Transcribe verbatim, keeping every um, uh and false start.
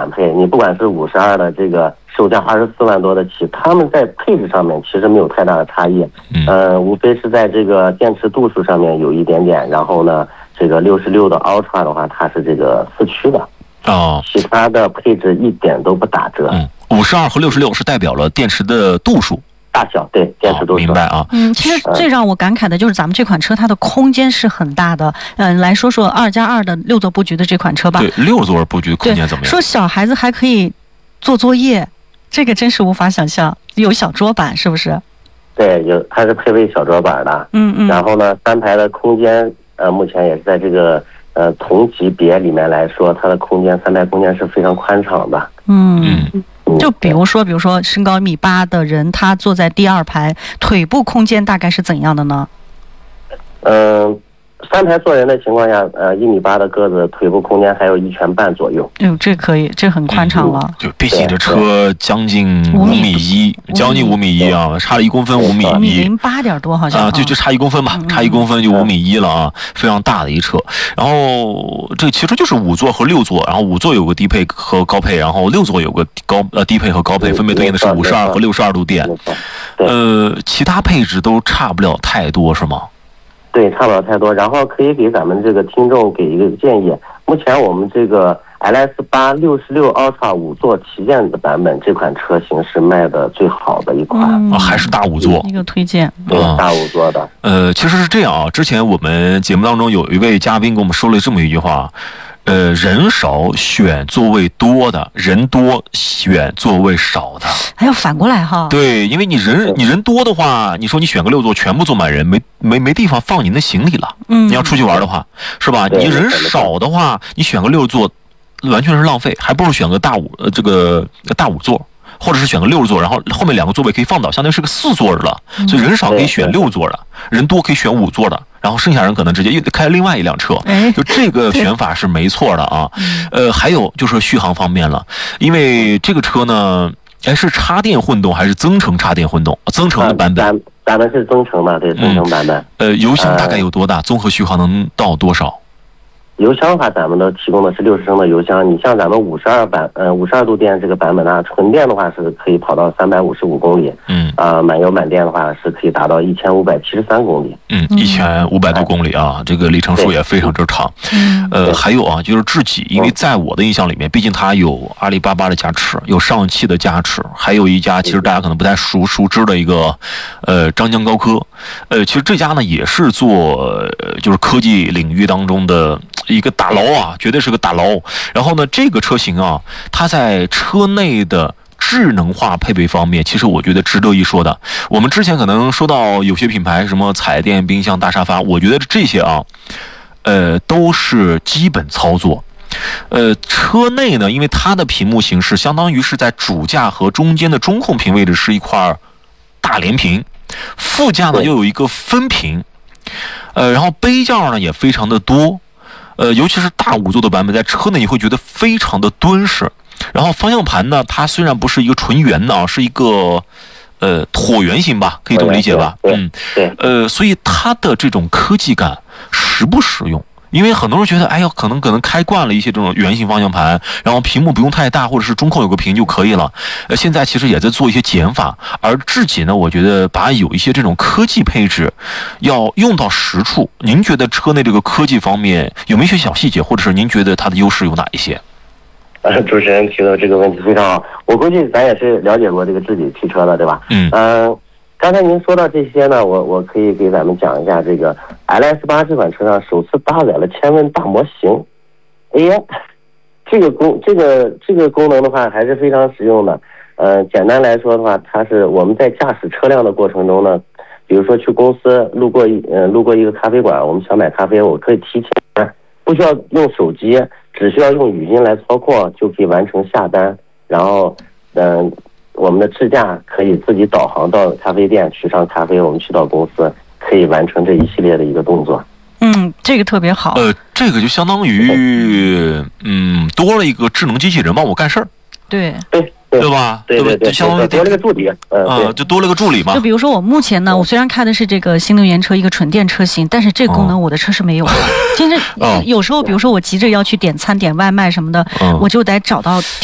满配，你不管是五十二的这个售价二十四万多的起，他们在配置上面其实没有太大的差异，嗯、呃，无非是在这个电池度数上面有一点点，然后呢，这个六十六的 Ultra 的话，它是这个四驱的， 哦， 其他的配置一点都不打折。 嗯，五十二和六十六是代表了电池的度数。 大小，对，电池度数、 哦、明白啊。 嗯，其实最让我感慨的就是咱们这款车它的空间是很大的。嗯、呃，来说说二加二的六座布局的这款车吧。 对，六座布局空间怎么样？ 说小孩子还可以做作业，这个真是无法想象。有小桌板是不是？ 对，有，它是配备小桌板的。 嗯嗯。 然后呢，三排的空间，呃，目前也是在这个呃同级别里面来说，它的空间三排空间是非常宽敞的。 嗯。嗯，就比如说，比如说身高一米八的人，他坐在第二排，腿部空间大概是怎样的呢？ 嗯、呃，三排坐人的情况下，呃，一米八的个子，腿部空间还有一拳半左右。 哎呦，这可以，这很宽敞了。 嗯、就毕竟这车将近五米一，将近五米一啊，差了一公分，五米一， 五米零八点多好像啊，就就差一公分吧，嗯、差一公分就五米一了啊，非常大的一车。然后这其实就是五座和六座，然后五座有个低配和高配，然后六座有个高呃低配和高配，分别对应的是五十二和六十二度电。呃，其他配置都差不了太多，是吗？ 对，差不了太多。然后可以给咱们这个听众给一个建议，目前我们这个 L S 八 六十六 Ultra 五座旗舰的版本，这款车型是卖的最好的一款， 嗯、 啊，还是大五座， 一个推荐， 对，大五座的。 呃，其实是这样啊，之前我们节目当中有一位嘉宾跟我们说了这么一句话。呃，人少选座位多的，人多选座位少的， 还要反过来哈。 对，因为你人你人多的话，你说你选个六座全部坐满人，没没没地方放您的行李了。嗯，你要出去玩的话，是吧？你人少的话，你选个六座，完全是浪费，还不如选个大五呃这个大五座。或者是选个六座，然后后面两个座位可以放倒，相当于是个四座的了。所以人少可以选六座的，人多可以选五座的，然后剩下人可能直接又开另外一辆车。就这个选法是没错的啊。呃，还有就是续航方面了，因为这个车呢，哎是插电混动还是增程插电混动？增程的版本， 咱咱们是增程的，对，增程版本。 嗯、呃，油箱大概有多大？综合续航能到多少？ 油箱的话，咱们都提供的是六十升的油箱。你像咱们五十二版，呃，五十二度电这个版本呢，纯电的话是可以跑到三百五十五公里，嗯，啊、呃，满油满电的话是可以达到一千五百七十三公里， 嗯，一千五百多公里啊，这个里程数也非常之长。嗯，呃，还有啊，就是智己，因为在我的印象里面，毕竟它有阿里巴巴的加持，有上汽的加持，还有一家其实大家可能不太熟熟知的一个，呃，张江高科，呃，其实这家呢也是做、呃、就是科技领域当中的。一个大佬啊，绝对是个大佬。然后呢，这个车型啊，它在车内的智能化配备方面，其实我觉得值得一说的。我们之前可能说到有些品牌什么彩电、冰箱、大沙发，我觉得这些啊，呃，都是基本操作。呃，车内呢，因为它的屏幕形式相当于是在主驾和中间的中控屏位置是一块大连屏，副驾呢又有一个分屏，呃，然后杯架呢也非常的多。呃，尤其是大五座的版本，在车内你会觉得非常的敦实。然后方向盘呢，它虽然不是一个纯圆的啊，是一个呃椭圆形吧，可以这么理解吧？嗯，对。呃，所以它的这种科技感实不实用？因为很多人觉得，哎呦，可能可能开惯了一些这种圆形方向盘，然后屏幕不用太大，或者是中控有个屏就可以了。呃，现在其实也在做一些减法，而智己呢，我觉得把有一些这种科技配置要用到实处。您觉得车内这个科技方面有没有一些小细节，或者是您觉得它的优势有哪一些？ 呃，主持人提的这个问题非常好，我估计咱也是了解过这个智己汽车的，对吧？嗯。呃刚才您说到这些呢，我我可以给咱们讲一下这个 L S 八 这款车上首次搭载了千问大模型。哎呀，这个功这个这个功能的话还是非常实用的。呃，简单来说的话，它是我们在驾驶车辆的过程中呢，比如说去公司路过一呃路过一个咖啡馆，我们想买咖啡，我可以提前不需要用手机，只需要用语音来操控就可以完成下单，然后嗯。呃我们的智驾可以自己导航到咖啡店取上咖啡，我们去到公司可以完成这一系列的一个动作。 嗯，这个特别好。 呃，这个就相当于嗯多了一个智能机器人帮我干事儿。 对对。 对吧？ 对对对， 相当于多了个助理， 嗯、呃，就多了个助理嘛。 就比如说我目前呢，我虽然开的是这个新能源车，一个纯电车型，但是这个功能我的车是没有的。其实有时候，比如说我急着要去点餐、点外卖什么的，我就得找到